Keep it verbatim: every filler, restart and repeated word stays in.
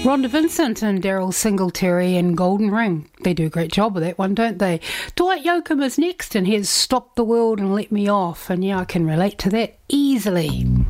Rhonda Vincent and Daryl Singletary and Golden Ring. They do a great job with that one, don't they? Dwight Yoakam is next, and here's Stop the World and Let Me Off. And yeah, I can relate to that easily.